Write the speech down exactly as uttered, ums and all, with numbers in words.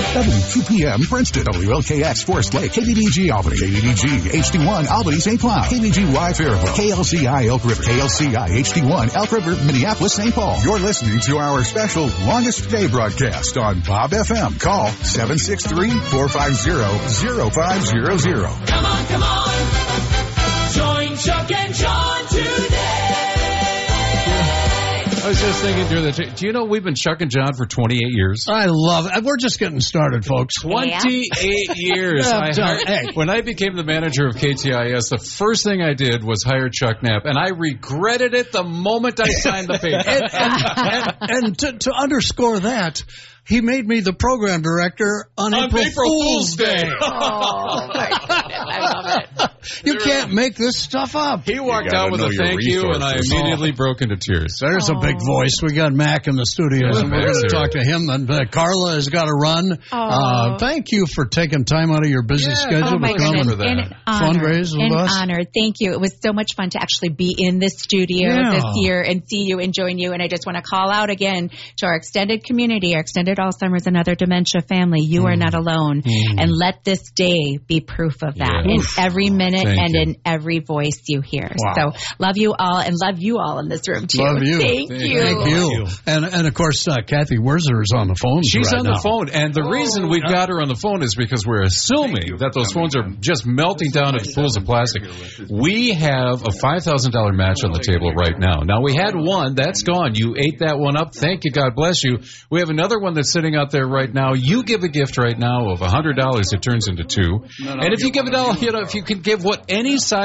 W two P M Princeton, W L K X Forest Lake, K B D G Albany, K B D G H D one Albany Saint Cloud, K B G Y Fairville, K L C I Elk River, K L C I H D one Elk River, Minneapolis Saint Paul. You're listening to our special Longest Day broadcast on Bob F M. Call seven six three, four five zero, zero five zero zero. Come on, come on. Join Chuck and John today. I was just thinking during the t- do you know we've been Chuck and John for twenty-eight years? I love it. We're just getting started, folks. twenty-eight years. Yeah, I hired, hey. When I became the manager of K T I S, the first thing I did was hire Chuck Knapp, and I regretted it the moment I signed the paper. and and, and, and to, to underscore that, he made me the program director on, on April, April Fool's Fool's Day. Day. Oh, my goodness. I love it. You can't make this stuff up. He walked out with a thank you, and I immediately broke into tears. There's Aww. a big voice. We got Mac in the studios, Yeah, and we're Mac's going to here. talk to him. And uh, Carla has got to run. Uh, thank you for taking time out of your busy Yeah, schedule Oh, my to come goodness. and An honor. fundraise with An us. honor. Thank you. It was so much fun to actually be in the studio Yeah. this year and see you and join you. And I just want to call out again to our extended community, our extended Alzheimer's and other dementia family. You mm. are not alone. Mm. And let this day be proof of that Yeah. in Oof. every minute Thank and you. in every voice you hear. Wow. So love you all and love you all in this room, too. Love you. Thank, Thank you. Thank you. And, and of course, uh, Kathy Werzer is on the phone. She's right on now. the phone, and the reason we've got her on the phone is because we're assuming that those phones are just melting down into pools of plastic. We have a five thousand dollars match on the table right now. Now, we had one. That's gone. You ate that one up. Thank you. God bless you. We have another one that's sitting out there right now. You give a gift right now of one hundred dollars. It turns into two. And if you give a dollar, you know, if you can give what any size